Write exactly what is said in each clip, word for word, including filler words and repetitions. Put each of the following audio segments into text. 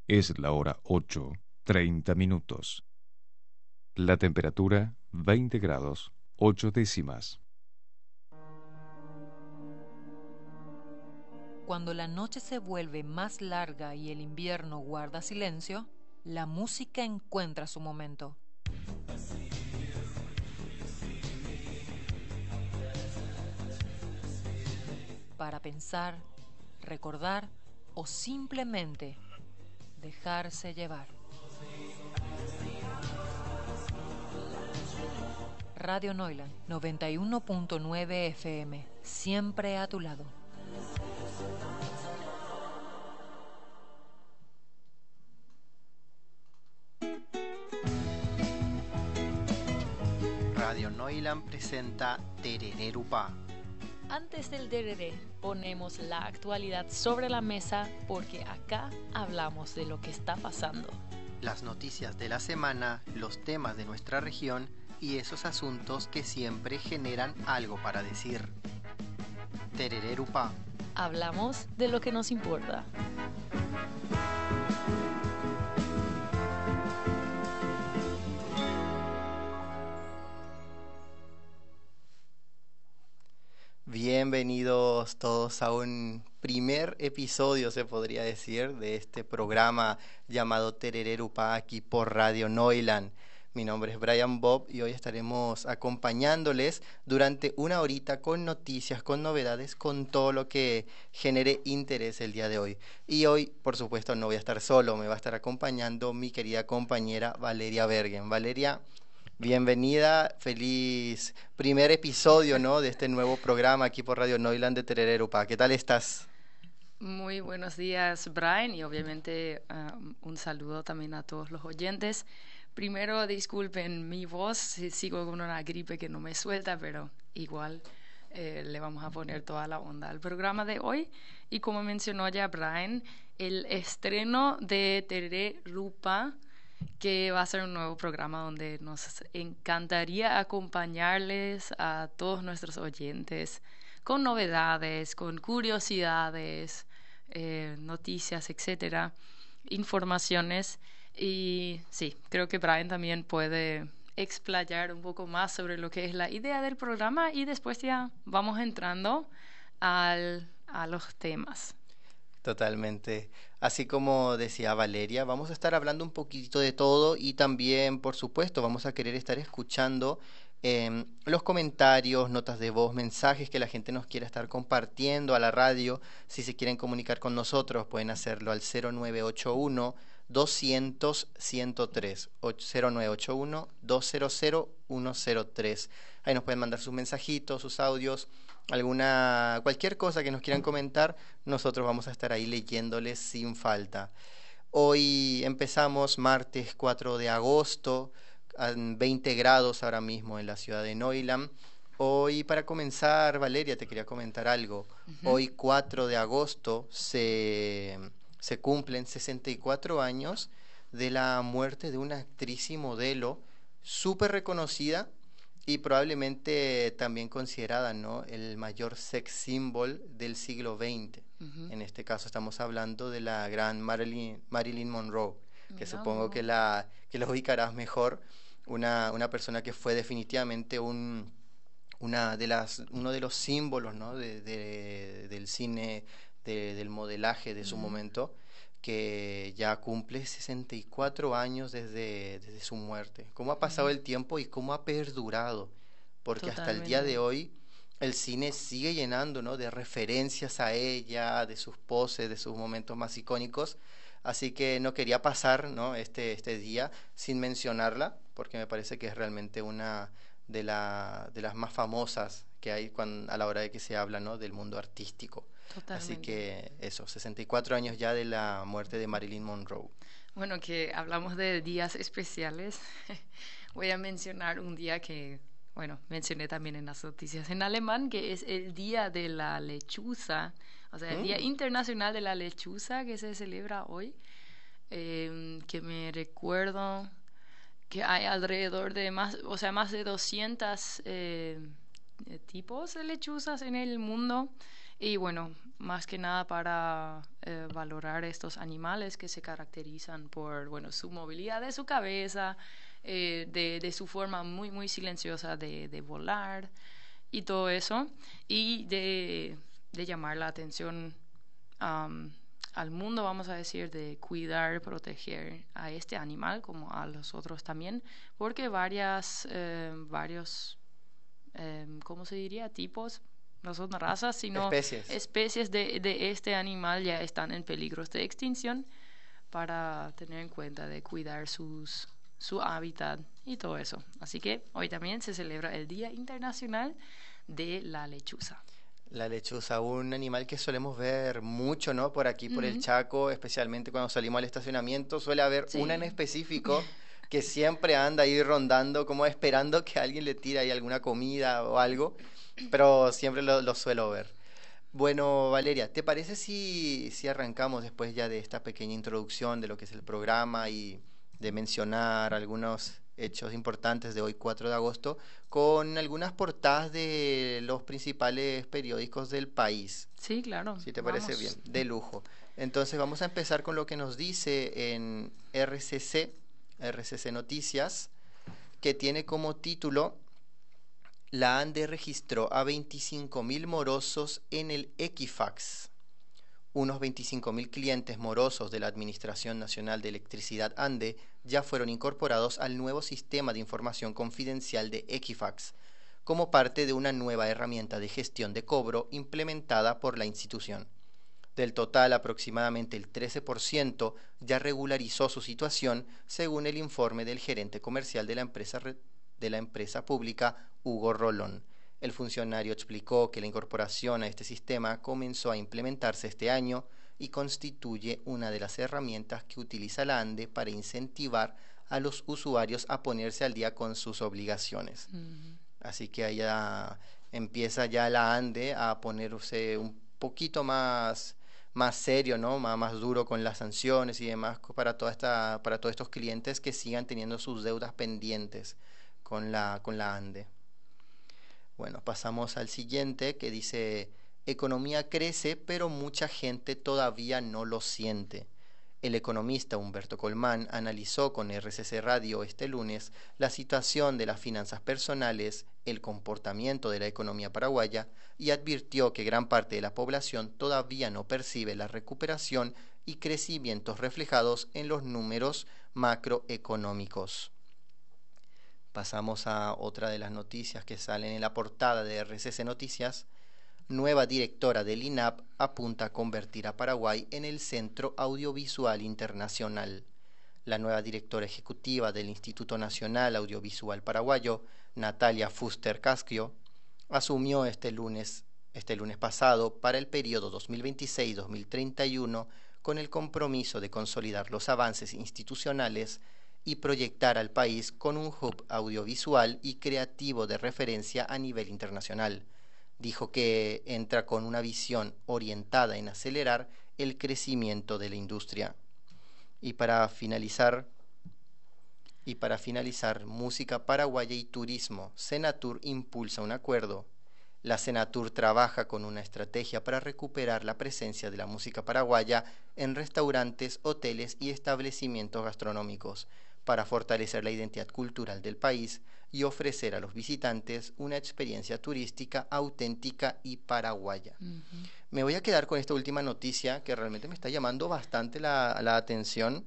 Es la hora ocho, treinta minutos. La temperatura veinte grados, ocho décimas. Cuando la noche se vuelve más larga y el invierno guarda silencio, la música encuentra su momento. Para pensar, recordar o simplemente dejarse llevar. Radio Neuland noventa y uno punto nueve F M, siempre a tu lado. Radio Neuland presenta Terererupá. Antes del dereré, ponemos la actualidad sobre la mesa porque acá hablamos de lo que está pasando. Las noticias de la semana, los temas de nuestra región y esos asuntos que siempre generan algo para decir. Terererupá. Hablamos de lo que nos importa. Bienvenidos todos a un primer episodio, se podría decir, de este programa llamado Terererupá aquí por Radio Neuland. Mi nombre es Brian Bob y hoy estaremos acompañándoles durante una horita con noticias, con novedades, con todo lo que genere interés el día de hoy. Y hoy, por supuesto, no voy a estar solo, me va a estar acompañando mi querida compañera Valeria Bergen. Valeria, bienvenida, feliz primer episodio, ¿no?, de este nuevo programa aquí por Radio Neuland de Terererupá. ¿Qué tal estás? Muy buenos días, Brian, y obviamente uh, un saludo también a todos los oyentes. Primero, disculpen mi voz, sigo con una gripe que no me suelta, pero igual eh, le vamos a poner toda la onda al programa de hoy. Y como mencionó ya Brian, el estreno de Terererupá, que va a ser un nuevo programa donde nos encantaría acompañarles a todos nuestros oyentes con novedades, con curiosidades, eh, noticias, etcétera, informaciones. Y sí, creo que Brian también puede explayar un poco más sobre lo que es la idea del programa y después ya vamos entrando al, a los temas. Totalmente. Así como decía Valeria, vamos a estar hablando un poquito de todo y también, por supuesto, vamos a querer estar escuchando eh, los comentarios, notas de voz, mensajes que la gente nos quiera estar compartiendo a la radio. Si se quieren comunicar con nosotros, pueden hacerlo al cero nueve ocho uno, doscientos, ciento tres, cero nueve ocho uno, doscientos, ciento tres. Ahí nos pueden mandar sus mensajitos, sus audios, alguna, cualquier cosa que nos quieran comentar, nosotros vamos a estar ahí leyéndoles sin falta. Hoy empezamos martes cuatro de agosto, a veinte grados ahora mismo en la ciudad de Neuland. Hoy, para comenzar, Valeria, te quería comentar algo. Uh-huh. Hoy cuatro de agosto se, se cumplen sesenta y cuatro años de la muerte de una actriz y modelo súper reconocida y probablemente también considerada, ¿no?, el mayor sex symbol del siglo veinte. Uh-huh. En este caso estamos hablando de la gran Marilyn, Marilyn Monroe, que no. supongo que la, que la ubicarás mejor, una, una persona que fue definitivamente un, una de las, uno de los símbolos, ¿no?, de, de, del cine, de, del modelaje de su uh-huh. momento, que ya cumple sesenta y cuatro años desde, desde su muerte. ¿Cómo ha pasado uh-huh. el tiempo y cómo ha perdurado? Porque Totalmente. Hasta el día de hoy el cine sigue llenando, ¿no?, de referencias a ella, de sus poses, de sus momentos más icónicos. Así que no quería pasar, ¿no?, este, este día sin mencionarla, porque me parece que es realmente una de, la, de las más famosas que hay cuando, a la hora de que se habla, ¿no?, del mundo artístico. Totalmente. Así que eso, sesenta y cuatro años ya de la muerte de Marilyn Monroe. Bueno, que hablamos de días especiales. Voy a mencionar un día que, bueno, mencioné también en las noticias en alemán, que es el Día de la Lechuza, o sea, el mm. Día Internacional de la Lechuza, que se celebra hoy, eh, que me recuerdo que hay alrededor de más, o sea, más de doscientos eh, tipos de lechuzas en el mundo. Y bueno, más que nada para eh, valorar estos animales que se caracterizan por, bueno, su movilidad de su cabeza, eh, de, de su forma muy, muy silenciosa de, de volar y todo eso, y de, de llamar la atención um, al mundo, vamos a decir, de cuidar, proteger a este animal como a los otros también, porque varias, eh, varios, eh, ¿cómo se diría? Tipos, no son razas, sino especies, especies de, de este animal ya están en peligro de extinción, para tener en cuenta de cuidar sus, su hábitat y todo eso. Así que hoy también se celebra el Día Internacional de la Lechuza. La lechuza, un animal que solemos ver mucho, ¿no? Por aquí, por el Ujú. Chaco, especialmente cuando salimos al estacionamiento, suele haber Sí. una en específico que siempre anda ahí rondando, como esperando que alguien le tire ahí alguna comida o algo, pero siempre lo, lo suelo ver. Bueno, Valeria, ¿te parece si, si arrancamos después ya de esta pequeña introducción de lo que es el programa y de mencionar algunos hechos importantes de hoy, cuatro de agosto, con algunas portadas de los principales periódicos del país? Sí, claro. Si te parece bien, Vamos. de lujo. Entonces vamos a empezar con lo que nos dice en R C C, R C C Noticias, que tiene como título: La ANDE registró a veinticinco mil morosos en el Equifax. Unos veinticinco mil clientes morosos de la Administración Nacional de Electricidad ANDE ya fueron incorporados al nuevo sistema de información confidencial de Equifax, como parte de una nueva herramienta de gestión de cobro implementada por la institución. Del total, aproximadamente el trece por ciento ya regularizó su situación, según el informe del gerente comercial de la empresa, de la empresa pública, Hugo Rolón. El funcionario explicó que la incorporación a este sistema comenzó a implementarse este año y constituye una de las herramientas que utiliza la ANDE para incentivar a los usuarios a ponerse al día con sus obligaciones. Ujú. Así que allá empieza ya la ANDE a ponerse un poquito más, más serio, ¿no? Más, más duro con las sanciones y demás para toda esta, para todos estos clientes que sigan teniendo sus deudas pendientes con la, con la ANDE. Bueno, pasamos al siguiente, que dice: economía crece, pero mucha gente todavía no lo siente. El economista Humberto Colmán analizó con R C C Radio este lunes la situación de las finanzas personales, el comportamiento de la economía paraguaya, y advirtió que gran parte de la población todavía no percibe la recuperación y crecimientos reflejados en los números macroeconómicos. Pasamos a otra de las noticias que salen en la portada de R C C Noticias. Nueva directora del I N A P apunta a convertir a Paraguay en el Centro Audiovisual Internacional. La nueva directora ejecutiva del Instituto Nacional Audiovisual Paraguayo, Natalia Fuster Casquio, asumió este lunes, este lunes pasado para el periodo dos mil veintiséis a dos mil treinta y uno con el compromiso de consolidar los avances institucionales y proyectar al país con un hub audiovisual y creativo de referencia a nivel internacional. Dijo que entra con una visión orientada en acelerar el crecimiento de la industria. Y para finalizar, y para finalizar, música paraguaya y turismo. Senatur impulsa un acuerdo. La Senatur trabaja con una estrategia para recuperar la presencia de la música paraguaya en restaurantes, hoteles y establecimientos gastronómicos, para fortalecer la identidad cultural del país y ofrecer a los visitantes una experiencia turística auténtica y paraguaya. Ujú. Me voy a quedar con esta última noticia que realmente me está llamando bastante la, la atención.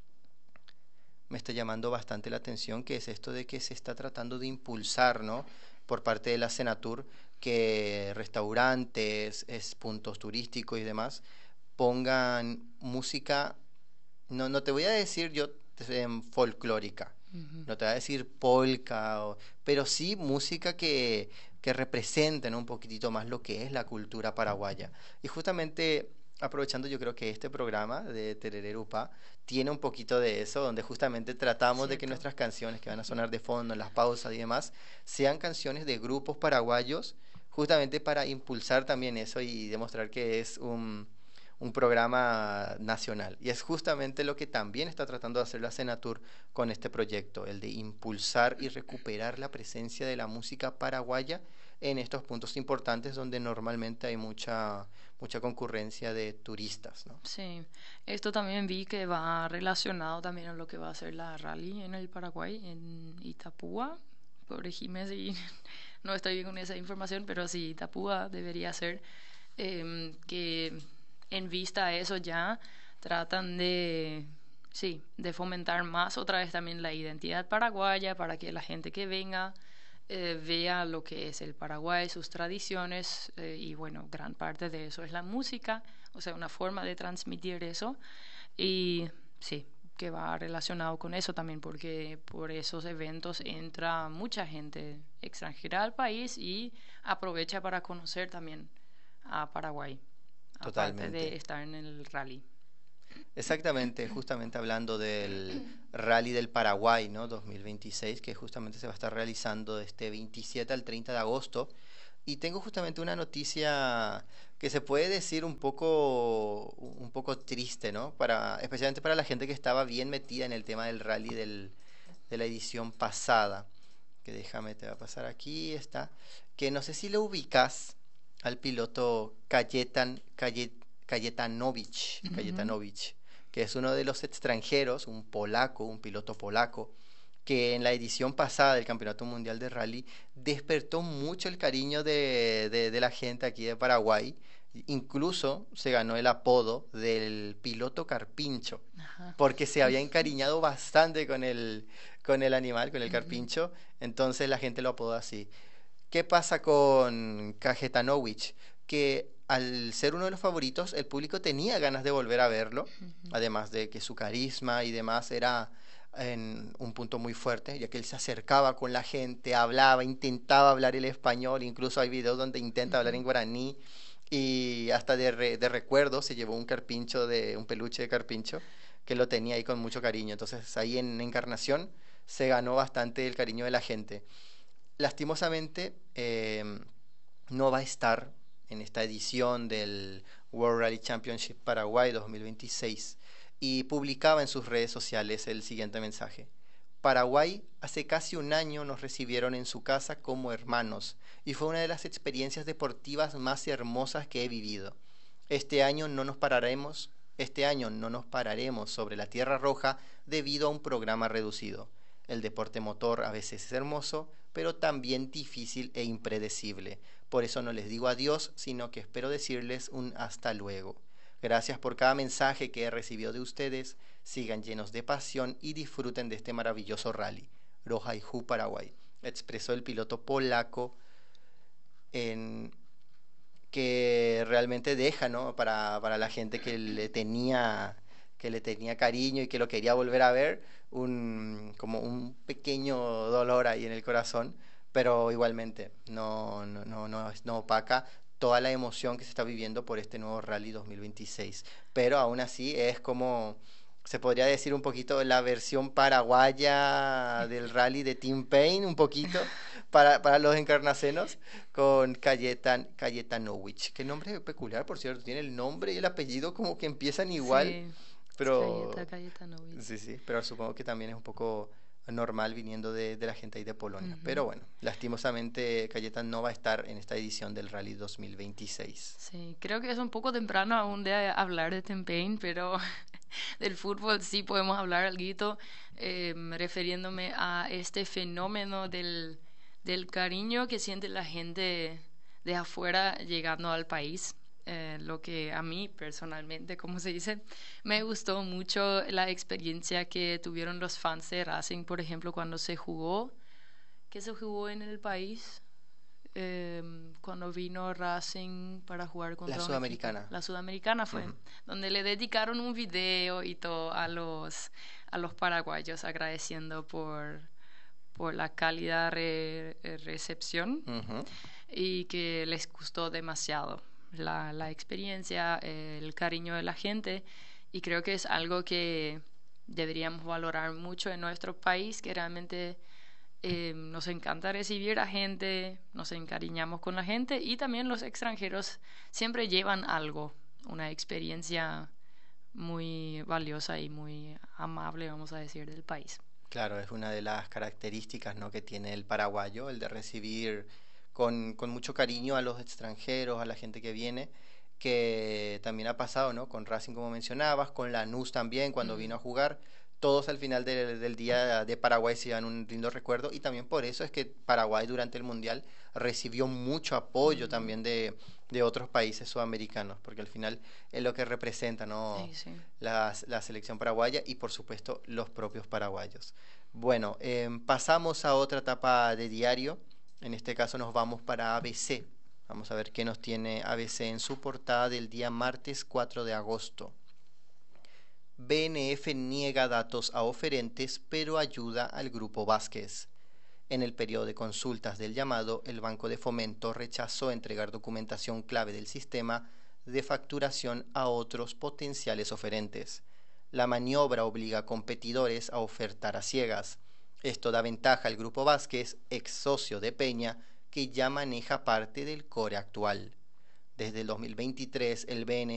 Me está llamando bastante la atención, que es esto de que se está tratando de impulsar, ¿no?, por parte de la Senatur, que restaurantes, es, puntos turísticos y demás pongan música, no, no te voy a decir yo em, folclórica, Ujú. no te voy a decir polka, o- pero sí música que, que represente, ¿no?, un poquitito más lo que es la cultura paraguaya. Y justamente aprovechando, yo creo que este programa de Terererupa tiene un poquito de eso, donde justamente tratamos de que Cierto. nuestras canciones que van a sonar de fondo en las pausas y demás sean canciones de grupos paraguayos, justamente para impulsar también eso y demostrar que es un, un programa nacional. Y es justamente lo que también está tratando de hacer la Senatur con este proyecto, el de impulsar y recuperar la presencia de la música paraguaya en estos puntos importantes donde normalmente hay mucha, mucha concurrencia de turistas, ¿no? Sí, esto también vi que va relacionado también a lo que va a ser la rally en el Paraguay, en Itapúa. Corregime si no estoy bien con esa información, pero sí, Itapúa debería ser, eh, que en vista a eso ya tratan de, sí, de fomentar más otra vez también la identidad paraguaya para que la gente que venga eh, vea lo que es el Paraguay, sus tradiciones, eh, y bueno, gran parte de eso es la música, o sea, una forma de transmitir eso. Y sí, que va relacionado con eso también, porque por esos eventos entra mucha gente extranjera al país y aprovecha para conocer también a Paraguay, aparte Totalmente. de estar en el rally. Exactamente, justamente hablando del Rally del Paraguay, ¿no? dos mil veintiséis, que justamente se va a estar realizando de este veintisiete al treinta de agosto. Y tengo justamente una noticia que se puede decir un poco, un poco triste, ¿no? Para, especialmente para la gente que estaba bien metida en el tema del rally del, de la edición pasada. Que déjame, te va a pasar aquí, está. Que no sé si lo ubicas al piloto Kajetan, Kajet, Kajetanovic, Ujú. Kajetanovic, que es uno de los extranjeros, un polaco, un piloto polaco, que en la edición pasada del Campeonato Mundial de Rally despertó mucho el cariño de, de, de la gente aquí de Paraguay. Incluso se ganó el apodo del piloto carpincho, Ajá. porque se había encariñado bastante con el, con el animal, con el Ujú. carpincho, entonces la gente lo apodó así. ¿Qué pasa con Kajetanovic? Que al ser uno de los favoritos, el público tenía ganas de volver a verlo, Ujú. además de que su carisma y demás era en un punto muy fuerte, ya que él se acercaba con la gente, hablaba, intentaba hablar el español, incluso hay videos donde intenta hablar Ujú. en guaraní y hasta de, re- de recuerdo se llevó un carpincho, de un peluche de carpincho que lo tenía ahí con mucho cariño. Entonces ahí en Encarnación se ganó bastante el cariño de la gente. Lastimosamente, eh, no va a estar en esta edición del World Rally Championship Paraguay dos mil veintiséis y publicaba en sus redes sociales el siguiente mensaje. Paraguay, hace casi un año nos recibieron en su casa como hermanos y fue una de las experiencias deportivas más hermosas que he vivido. Este año no nos pararemos, este año no nos pararemos sobre la Tierra Roja debido a un programa reducido. El deporte motor a veces es hermoso, pero también difícil e impredecible. Por eso no les digo adiós, sino que espero decirles un hasta luego. Gracias por cada mensaje que he recibido de ustedes. Sigan llenos de pasión y disfruten de este maravilloso rally. Rojaiju, Paraguay. Expresó el piloto polaco en que realmente deja, ¿no? Para, para la gente que le tenía que le tenía cariño y que lo quería volver a ver, un, como un pequeño dolor ahí en el corazón, pero igualmente no, no, no, no, no opaca toda la emoción que se está viviendo por este nuevo Rally dos mil veintiséis. Pero aún así es como, se podría decir un poquito la versión paraguaya del Rally de Tim Payne, un poquito, para, para los encarnacenos, con Cayetan, Cayetanovic. Qué nombre peculiar, por cierto, tiene el nombre y el apellido como que empiezan igual, Sí, Cayeta, pero Cayetanovic. sí, sí, pero supongo que también es un poco normal viniendo de, de la gente ahí de Polonia. Ujú. Pero bueno, lastimosamente Cayetan no va a estar en esta edición del Rally dos mil veintiséis. Sí, creo que es un poco temprano aún de hablar de Tempain, pero del fútbol sí podemos hablar algo, eh, refiriéndome a este fenómeno del, del cariño que siente la gente de afuera llegando al país. Eh, lo que a mí personalmente, como se dice, me gustó mucho la experiencia que tuvieron los fans de Racing, por ejemplo, cuando se jugó, que se jugó en el país, eh, cuando vino Racing para jugar contra La un sudamericana. equipo. La sudamericana fue, Ujú. donde le dedicaron un video y todo a los, a los paraguayos agradeciendo por, por la cálida re- recepción Ujú. y que les gustó demasiado la, la experiencia, eh, el cariño de la gente, y creo que es algo que deberíamos valorar mucho en nuestro país, que realmente eh, nos encanta recibir a gente, nos encariñamos con la gente, y también los extranjeros siempre llevan algo, una experiencia muy valiosa y muy amable, vamos a decir, del país. Claro, es una de las características, ¿no?, que tiene el paraguayo, el de recibir con, con mucho cariño a los extranjeros, a la gente que viene, que también ha pasado, ¿no? Con Racing, como mencionabas, con Lanús también, cuando vino a jugar. Todos al final del, del día de Paraguay se llevan un lindo recuerdo, y también por eso es que Paraguay durante el Mundial recibió mucho apoyo también de, de otros países sudamericanos, porque al final es lo que representa, ¿no? Sí, sí. La, la selección paraguaya y por supuesto los propios paraguayos. Bueno, eh, pasamos a otra etapa de diario. En este caso nos vamos para A B C. Vamos a ver qué nos tiene A B C en su portada del día martes cuatro de agosto. B N F niega datos a oferentes, pero ayuda al Grupo Vázquez. En el periodo de consultas del llamado, el Banco de Fomento rechazó entregar documentación clave del sistema de facturación a otros potenciales oferentes. La maniobra obliga a competidores a ofertar a ciegas. Esto da ventaja al Grupo Vázquez, ex socio de Peña, que ya maneja parte del core actual. Desde el dos mil veintitrés, el B N